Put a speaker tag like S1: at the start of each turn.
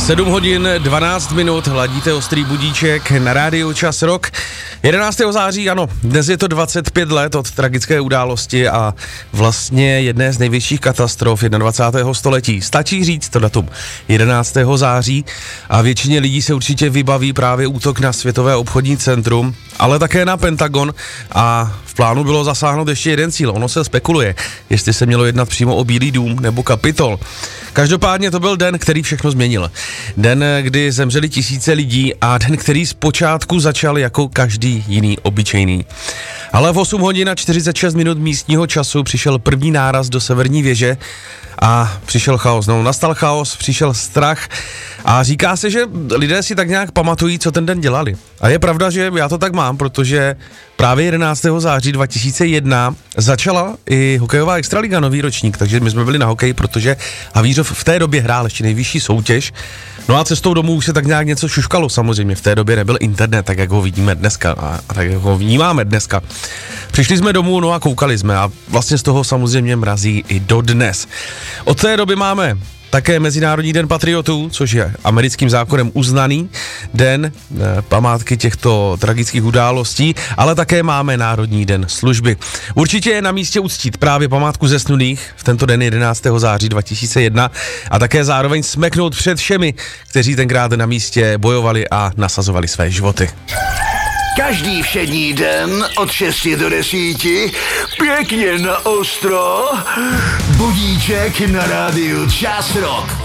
S1: 7 hodin 12 minut, hladíte ostrý budíček na rádiu Čas Rock. 11. září, ano, dnes je to 25 let od tragické události a vlastně jedné z největších katastrof 21. století. Stačí říct to datum 11. září a většině lidí se určitě vybaví právě útok na Světové obchodní centrum, ale také na Pentagon a v plánu bylo zasáhnout ještě jeden cíl. Ono se spekuluje, jestli se mělo jednat přímo o Bílý dům nebo Kapitol. Každopádně to byl den, který všechno změnil. Den, kdy zemřeli tisíce lidí a den, který zpočátku začal jako každý jiný obyčejný. Ale v 8 hodin a 46 minut místního času přišel první náraz do severní věže a přišel chaos. No, nastal chaos, přišel strach a říká se, že lidé si tak nějak pamatují, co ten den dělali. A je pravda, že já to tak mám, protože právě 11. září 2001 začala i hokejová extraliga, nový ročník, takže my jsme byli na hokej, protože Havířov v té době hrál ještě nejvyšší soutěž. No a cestou domů už se tak nějak něco šuškalo samozřejmě, v té době nebyl internet, tak jak ho vidíme dneska a tak jak ho vnímáme dneska. Přišli jsme domů, no a koukali jsme a vlastně z toho samozřejmě mrazí i dodnes. Od té doby máme také Mezinárodní den patriotů, což je americkým zákonem uznaný den památky těchto tragických událostí, ale také máme Národní den služby. Určitě je na místě uctít právě památku zesnulých v tento den 11. září 2001 a také zároveň smeknout před všemi, kteří tenkrát na místě bojovali a nasazovali své životy.
S2: Každý všední den od 6 do 10 pěkně na ostro budíček na rádiu Čas Rock.